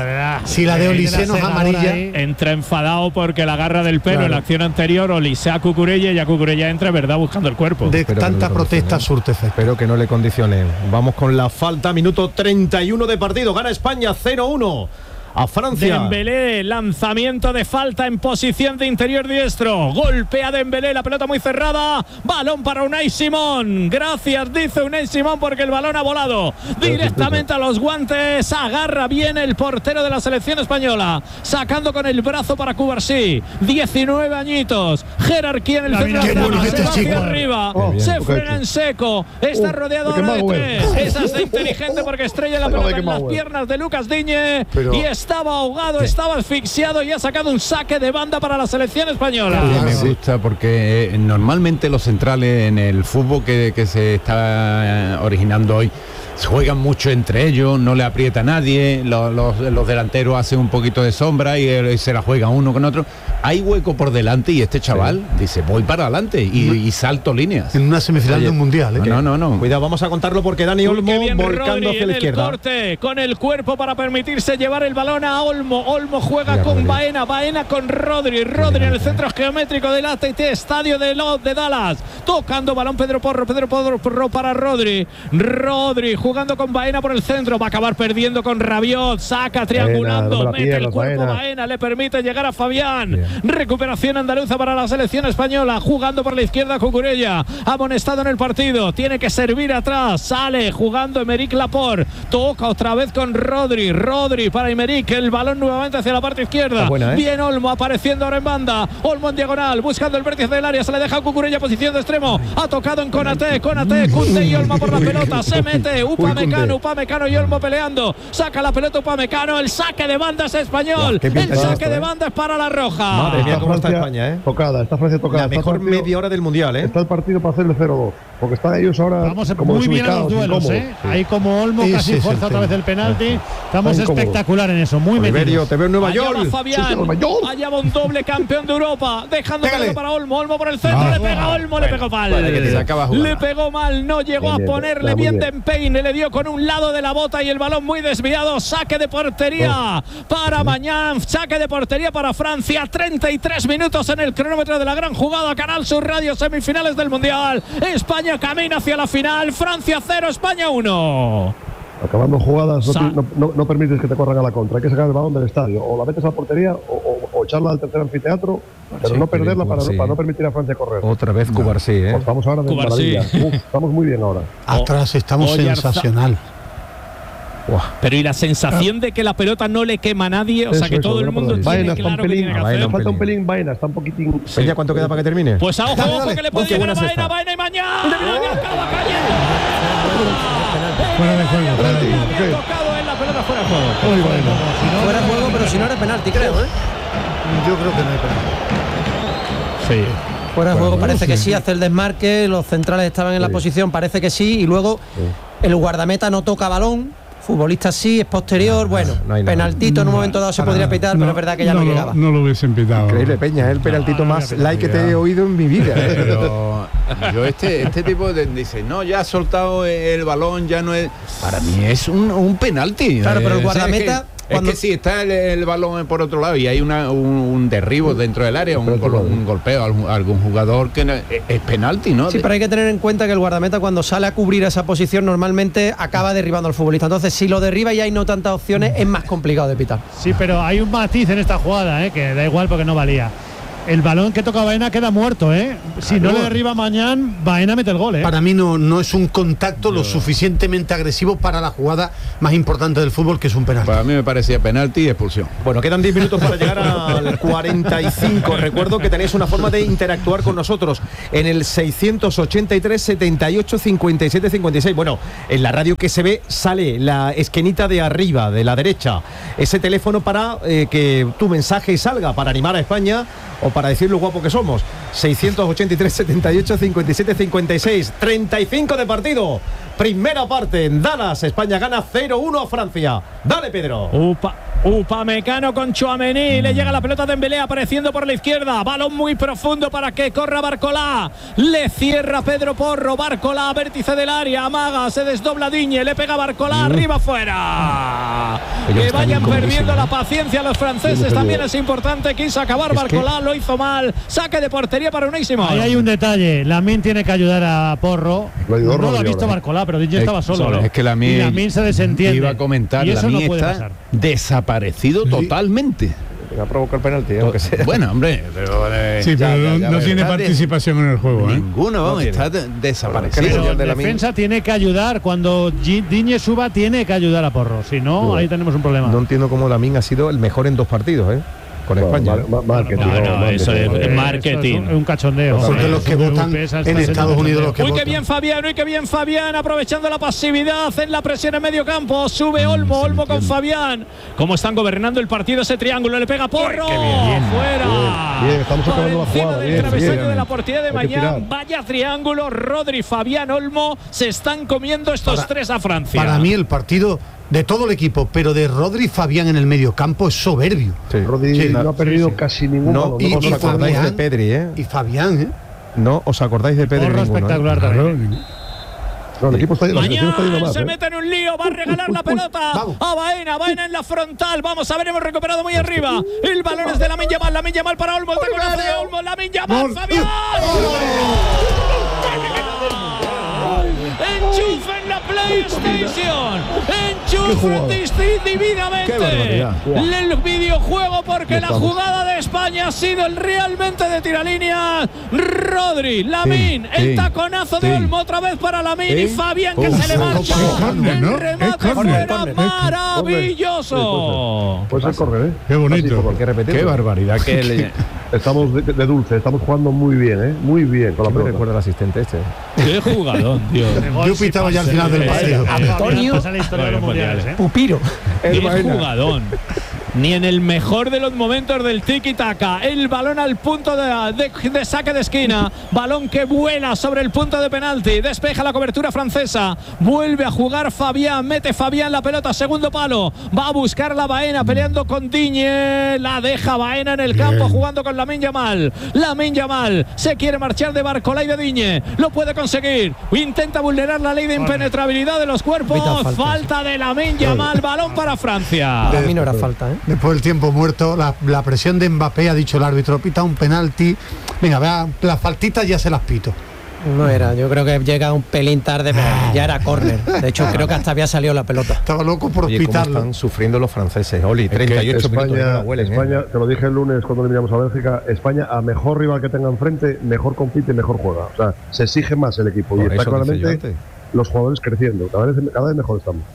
Olise no es amarilla. Entra enfadado porque la agarra del pelo en la acción anterior. Olise a Cucurella y a Cucurella entra, ¿verdad? Buscando el cuerpo. De tanta protesta surte efecto. Espero que no le condicione. Vamos con la falta, minuto 31 de partido. Gana España 0-1 a Francia. Dembélé, lanzamiento de falta en posición de interior diestro. Golpea Dembélé, la pelota muy cerrada. Balón para Unai Simón. Gracias, dice Unai Simón, porque el balón ha volado directamente a los guantes. Agarra bien el portero de la selección española, sacando con el brazo para Cubarsí. 19 añitos. Jerarquía en el centro de la se va hacia arriba. Se frena en seco. Está rodeado ahora de tres. Esa está inteligente porque estrella la pelota en las piernas de Lucas Digne. Y estaba ahogado, estaba asfixiado y ha sacado un saque de banda para la selección española. Me gusta porque normalmente los centrales en el fútbol que se está originando hoy juegan mucho entre ellos, no le aprieta a nadie, los delanteros hacen un poquito de sombra y se la juegan uno con otro. Hay hueco por delante y este chaval dice voy para adelante y salto líneas. En una semifinal de un mundial. No. Cuidado, vamos a contarlo porque Dani Olmo volcando hacia la izquierda. Corte con el cuerpo para permitirse llevar el balón a Olmo. Olmo juega con Baena con Rodri. Rodri en el centro geométrico del AT&T Estadio de Dallas. Tocando balón Pedro Porro para Rodri. Rodri jugando con Baena por el centro. Va a acabar perdiendo con Rabiot. Saca triangulando. Mete el cuerpo Baena. Le permite llegar a Fabián. Recuperación andaluza para la selección española. Jugando por la izquierda Cucurella. Amonestado en el partido. Tiene que servir atrás. Sale jugando Emerick Laporte. Toca otra vez con Rodri. Rodri para Emerick. El balón nuevamente hacia la parte izquierda. Buena, ¿eh? Bien Olmo apareciendo ahora en banda. Olmo en diagonal. Buscando el vértice del área. Se le deja a Cucurella posición de extremo. Ha tocado en Konaté. Kounté y Olmo por la pelota. Se mete Upamecano y Olmo peleando. Saca la pelota Upamecano. El saque de banda es español. El saque de banda es para la roja. Madre mía, cómo está España, ¿eh? Está Francia tocada. La mejor media hora del mundial, ¿eh? Está el partido para hacerle 0-2. Porque están ellos ahora. Vamos muy bien a los duelos, ¿eh? Ahí como Olmo casi fuerza otra vez el penalti. Estamos espectacular en eso. Muy metidos. Te veo en Nueva York. Allá va Fabián. Allá va un doble campeón de Europa. Dejando para Olmo. Olmo por el centro. Le pega Olmo. Le pegó mal. Le pegó mal. No llegó a ponerle bien de empeine. Le dio con un lado de la bota y el balón muy desviado. Saque de portería para Mañán. Saque de portería para Francia. 33 minutos en el cronómetro de la gran jugada. Canal Sur Radio, semifinales del Mundial. España camina hacia la final. Francia 0, España 1. Acabando jugadas no permites que te corran a la contra. Hay que sacar el balón del estadio. O la metes a la portería o echarla al tercer anfiteatro, pero no perderla para no permitir a Francia correr. Otra vez Cubarsí, ¿eh? Pues estamos ahora de maravilla. Estamos muy bien ahora. Atrás estamos sensacional. Pero y la sensación de que la pelota no le quema a nadie, o sea que todo el mundo tiene claro que tiene que hacer. Falta un pelín, Baena, está un poquitín. Peña, ¿cuánto queda para que termine? Pues ojo que le puede llegar a Baena y mañana acaba cayendo. Fuera de juego. Ha tocado en la pelota fuera de juego. Fuera de juego, pero si no era penalti, creo, ¿eh? Yo creo que no hay penalti. Sí. Fuera de juego parece que sí, hace el desmarque, los centrales estaban en la posición, parece que sí, y luego el guardameta no toca balón, futbolista sí, es posterior, no hay penaltito en un momento dado se podría pitar, pero es verdad que ya no llegaba. No lo hubiesen pitado. Increíble, Peña, es el penaltito más like que te he oído en mi vida. Pero yo este tipo dice, no, ya ha soltado el balón, ya no es... Para mí es un penalti. Claro, pero el guardameta... Es que si está el balón por otro lado y hay un derribo dentro del área, un golpeo a algún jugador, que es penalti, ¿no? Sí, pero hay que tener en cuenta que el guardameta cuando sale a cubrir esa posición normalmente acaba derribando al futbolista. Entonces, si lo derriba y hay no tantas opciones, es más complicado de pitar. Sí, pero hay un matiz en esta jugada, que da igual porque no valía. El balón que toca Baena queda muerto, Si no le derriba mañana, Baena mete el gol, Para mí no es un contacto lo suficientemente agresivo para la jugada más importante del fútbol, que es un penalti. Para mí me parecía penalti y expulsión. Bueno, quedan 10 minutos para llegar al 45. Recuerdo que tenéis una forma de interactuar con nosotros en el 683 78 57 56. Bueno, en la radio que se ve sale la esquinita de arriba, de la derecha. Ese teléfono para que tu mensaje salga, para animar a España o para decir lo guapo que somos. 683 78 57 56. 35 de partido. Primera parte en Dallas. España gana 0-1 a Francia. Dale, Pedro. Upamecano con Tchouaméni, le llega la pelota de Dembélé apareciendo por la izquierda, balón muy profundo para que corra Barcolá, le cierra Pedro Porro, Barcolá, vértice del área, amaga, se desdobla Digne, le pega Barcolá, arriba fuera, que vayan perdiendo la paciencia los franceses, también es importante, quiso acabar Barcolá, lo hizo mal, saque de portería para Unai Simón. Ahí hay un detalle, Lamine tiene que ayudar a Porro, no lo ha visto Barcolá, pero Digne estaba solo. Es que Lamine se desentiende, iba a comentar, y eso Lamine no puede está pasar. Desaparecido totalmente. Va a provocar el penalti, aunque sea. Bueno, hombre, pero no tiene participación en el juego. Ninguno, vamos, está desaparecido. Pero la defensa tiene que ayudar, cuando Digne suba tiene que ayudar a Porro, si no, ahí tenemos un problema. No entiendo cómo Lamine ha sido el mejor en 2 partidos, con España. Eso es marketing. Es un cachondeo. Porque los que votan en Estados Unidos, los que votan. Uy, qué bien Fabián, aprovechando la pasividad en la presión en medio campo. Sube Olmo con Fabián. ¿Cómo están gobernando el partido ese triángulo? Le pega Porro. Fuera. Bien, estamos acabando la jugada. Del travesaño de la portería de Mañán. Vaya triángulo. Rodri, Fabián, Olmo. Se están comiendo estos tres a Francia. Para mí el partido de todo el equipo, pero de Rodri y Fabián en el medio campo es soberbio. Rodri no ha perdido casi ningún balón. Y os acordáis de Pedri, Y Fabián, No os acordáis de Pedri. Porro espectacular también. El equipo está Mañana se mete en un lío, va a regalar la pelota a Baena en la frontal. Vamos a ver, hemos recuperado muy arriba. El balón es de Lamine Yamal para Olmo, el taconazo de Olmo, Lamine Yamal, Fabián. Enchufe en la PlayStation, enchufe divinamente el videojuego, porque la jugada de España ha sido realmente de tiralínea. Rodri, Lamine, el taconazo de Olmo otra vez para Lamine y Fabián que se le marcha. El remate fuera maravilloso. Pues el correr, Qué bonito. Qué barbaridad. Estamos de dulce, estamos jugando muy bien, muy bien con la pelota. Recuerda el asistente este. Qué jugadón, tío. Yo pitaba ya al final del partido. Antonio Pupiro. Qué jugadón. Ni en el mejor de los momentos del tiki-taka. El balón al punto de saque de esquina. Balón que vuela sobre el punto de penalti. Despeja la cobertura francesa. Vuelve a jugar Fabián. Mete Fabián la pelota. Segundo palo. Va a buscar la Baena peleando con Digne. La deja Baena en el campo jugando con Lamine Yamal. Lamine Yamal se quiere marchar de Barcolá y de Digne. Lo puede conseguir. Intenta vulnerar la ley de impenetrabilidad de los cuerpos. Falta de Lamine Yamal. Balón para Francia. A mí no era falta, Después del tiempo muerto, la presión de Mbappé, ha dicho el árbitro, pita un penalti. Venga, vea, las faltitas ya se las pito. No era, yo creo que llega un pelín tarde, pero ya era córner. De hecho, creo que hasta había salido la pelota. Estaba loco por pitarlo. Están sufriendo los franceses, Oli. 38 minutos. España, te lo dije el lunes cuando eliminamos a Bélgica, España, a mejor rival que tenga enfrente, mejor compite y mejor juega. O sea, se exige más el equipo. Y está claramente los jugadores creciendo. Cada vez mejor estamos.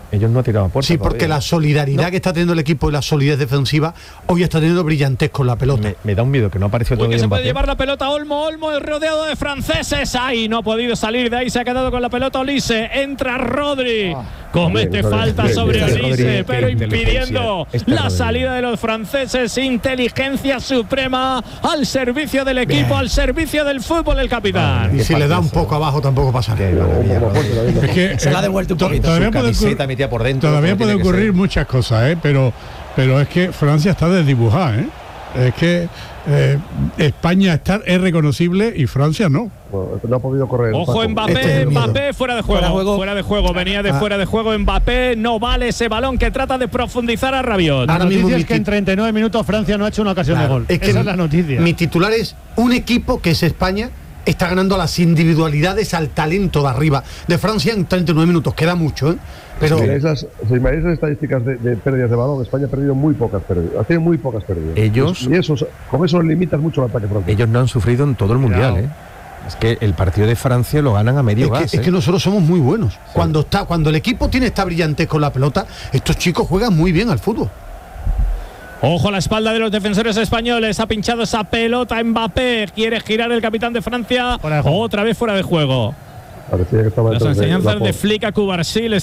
Ellos no tiraban puerta. Sí, porque la solidaridad que está teniendo el equipo y la solidez defensiva hoy está teniendo brillantez con la pelota. Me da un miedo que no apareció todavía. Que se puede Mbappé. llevar la pelota Olmo es rodeado de franceses. Ahí no ha podido salir de ahí, se ha quedado con la pelota Olise. Entra Rodri. Comete falta sobre Olise, pero impidiendo la salida de los franceses. Inteligencia suprema al servicio del equipo, al servicio del fútbol, el capitán. Y si le da un poco abajo tampoco pasa nada. Es que se la ha devuelto un poquito. Todavía puede ocurrir muchas cosas, pero es que Francia está desdibujada, Es que España es reconocible y Francia no. Bueno, no ha podido correr. Ojo, Mbappé fuera de juego. Fuera de juego. Venía de fuera de juego Mbappé. No vale ese balón que trata de profundizar a Rabiot. La noticia es que en 39 minutos Francia no ha hecho una ocasión de gol. Esa es la noticia. Mi titular es un equipo que es España. Está ganando a las individualidades, al talento de arriba de Francia en 39 minutos. Queda mucho, Pero si miráis las estadísticas de pérdidas de balón, España ha perdido muy pocas pérdidas. Ha tenido muy pocas pérdidas. Con eso limitas mucho el ataque francés. Ellos no han sufrido en todo el mundial, Es que el partido de Francia lo ganan a medio gas. Es que nosotros somos muy buenos. Sí. Cuando el equipo tiene esta brillantez con la pelota, estos chicos juegan muy bien al fútbol. Ojo a la espalda de los defensores españoles. Ha pinchado esa pelota Mbappé. Quiere girar el capitán de Francia. Otra vez fuera de juego. Parecía que estaba las enseñanzas de Flick a Cubarsí.